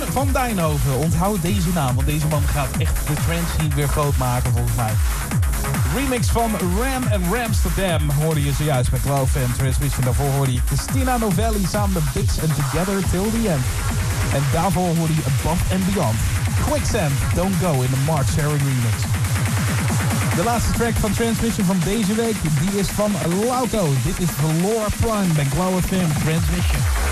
van Dijnhoven. Onthoud deze naam, want deze man gaat echt de trance scene weer groot maken volgens mij. Remix van Ram en Ramsterdam hoorde je zojuist bij Glow FM Transmission. Daarvoor hoorde je Christina Novelli samen met Bix and Together Till the End. En daarvoor hoorde je Above and Beyond. Quicksand, Don't Go in de Mark Sharing remix. De laatste track van Transmission van deze week, die is van Lauto. Dit is Laura Prime bij Glow FM Transmission.